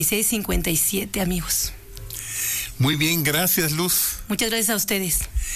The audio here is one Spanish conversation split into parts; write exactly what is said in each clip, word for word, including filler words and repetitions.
seis cincuenta y siete, amigos. Muy bien, gracias, Luz. Muchas gracias a ustedes.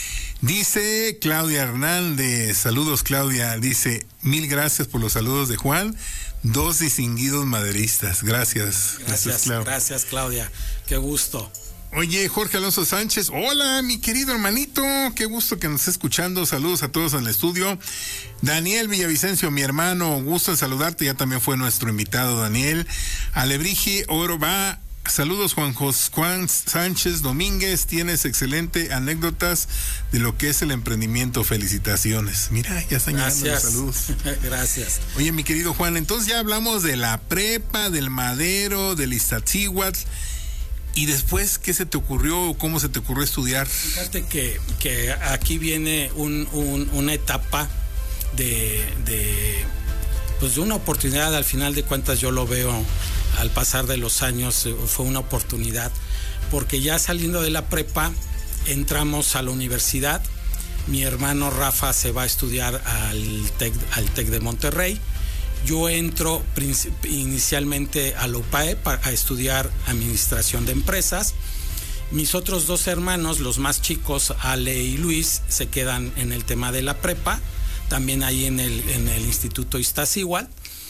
Dice Claudia Hernández, saludos Claudia, dice, mil gracias por los saludos de Juan, dos distinguidos maderistas, gracias. Gracias, gracias, Claudia. Gracias, Claudia, qué gusto. Oye, Jorge Alonso Sánchez, hola mi querido hermanito, qué gusto que nos esté escuchando, saludos a todos en el estudio. Daniel Villavicencio, mi hermano, gusto en saludarte, ya también fue nuestro invitado Daniel. Alebrije Oroba, saludos Juan Jos, Juan Sánchez Domínguez, tienes excelente anécdotas de lo que es el emprendimiento, felicitaciones. Mira, ya están llegando los saludos. Gracias. Oye, mi querido Juan, entonces ya hablamos de la prepa, del Madero, del Iztaccíhuatl. ¿Y después qué se te ocurrió o cómo se te ocurrió estudiar? Fíjate que, que aquí viene un, un, una etapa de, de, pues de una oportunidad. Al final de cuentas yo lo veo al pasar de los años, fue una oportunidad, porque ya saliendo de la prepa entramos a la universidad. Mi hermano Rafa se va a estudiar al TEC, al TEC de Monterrey. Yo entro inicialmente a la U P A E para estudiar administración de empresas. Mis otros dos hermanos, los más chicos, Ale y Luis, se quedan en el tema de la prepa, también ahí en el, en el Instituto Iztaccíhuatl.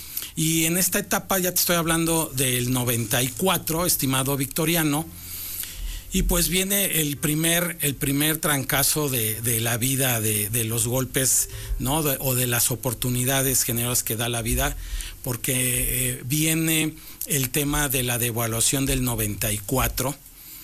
Y en esta etapa, ya te estoy hablando del noventa y cuatro, estimado Victoriano, y pues viene el primer, el primer trancazo de, de la vida, de, de los golpes, ¿no? De, o de las oportunidades generosas que da la vida, porque eh, viene el tema de la devaluación del noventa y cuatro,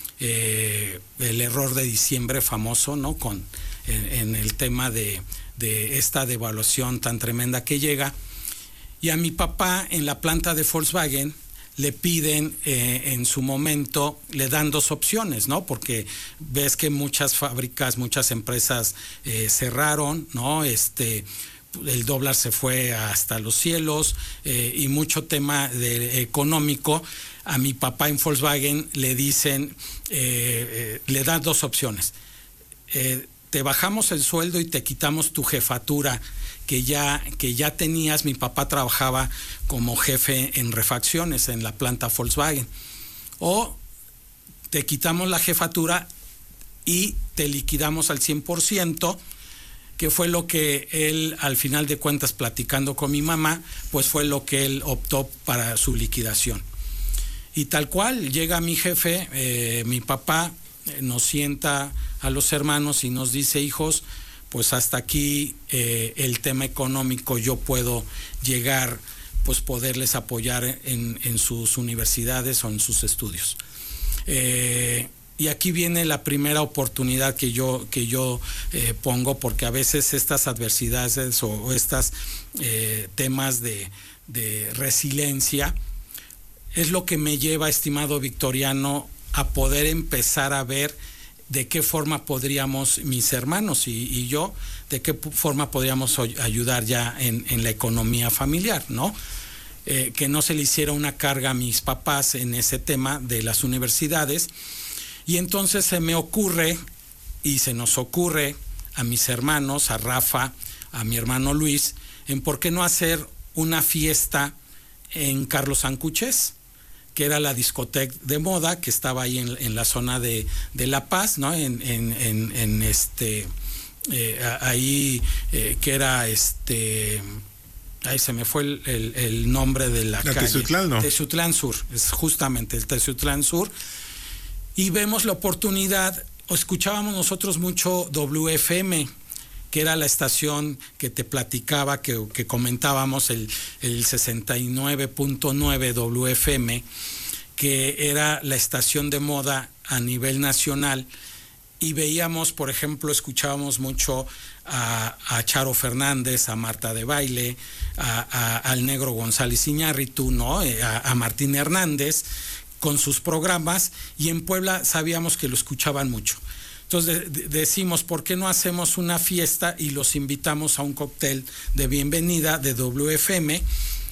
eh, el error de diciembre famoso, ¿no? Con, en, en el tema de, de esta devaluación tan tremenda que llega. Y a mi papá en la planta de Volkswagen le piden eh, en su momento, le dan dos opciones, ¿no? Porque ves que muchas fábricas, muchas empresas eh, cerraron, ¿no? Este, el dólar se fue hasta los cielos eh, y mucho tema de, económico. A mi papá en Volkswagen le dicen, eh, eh, le dan dos opciones. Eh, te bajamos el sueldo y te quitamos tu jefatura que ya, que ya tenías. Mi papá trabajaba como jefe en refacciones en la planta Volkswagen. O te quitamos la jefatura y te liquidamos al cien por ciento, que fue lo que él, al final de cuentas, platicando con mi mamá, pues fue lo que él optó para su liquidación. Y tal cual, llega mi jefe, eh, mi papá, eh, nos sienta a los hermanos y nos dice, hijos, pues hasta aquí eh, el tema económico yo puedo llegar, pues poderles apoyar en, en sus universidades o en sus estudios. Eh, y aquí viene la primera oportunidad que yo, que yo eh, pongo, porque a veces estas adversidades o, o estos eh, temas de, de resiliencia es lo que me lleva, estimado Victoriano, a poder empezar a ver de qué forma podríamos, mis hermanos y, y yo, de qué forma podríamos ayudar ya en, en la economía familiar, ¿no? Eh, que no se le hiciera una carga a mis papás en ese tema de las universidades. Y entonces se me ocurre, y se nos ocurre a mis hermanos, a Rafa, a mi hermano Luis, en por qué no hacer una fiesta en Carlos Sancuches, que era la discoteca de moda que estaba ahí en, en la zona de, de La Paz, ¿no? En, en, en, en este, eh, ahí eh, que era este, ahí se me fue el, el, el nombre de la, la calle. Tezutlán, ¿no? Tezutlán Sur, es justamente el Tezutlán Sur. Y vemos la oportunidad, o escuchábamos nosotros mucho W F M, que era la estación que te platicaba, que, que comentábamos, el, el sesenta y nueve punto nueve W F M, que era la estación de moda a nivel nacional, y veíamos, por ejemplo, escuchábamos mucho a, a Charo Fernández, a Marta de Baile, a, a, al Negro González Iñárritu, ¿no? a, a Martín Hernández, con sus programas, y en Puebla sabíamos que lo escuchaban mucho. Entonces de, de, decimos, ¿por qué no hacemos una fiesta y los invitamos a un cóctel de bienvenida de W F M?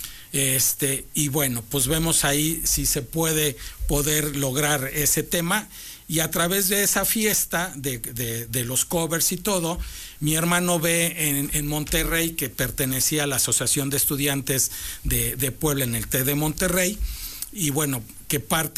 Este, y bueno, pues vemos ahí si se puede poder lograr ese tema, y a través de esa fiesta, de, de, de los covers y todo, mi hermano ve en, en Monterrey, que pertenecía a la Asociación de Estudiantes de, de Puebla en el TEC de Monterrey, y bueno, que parte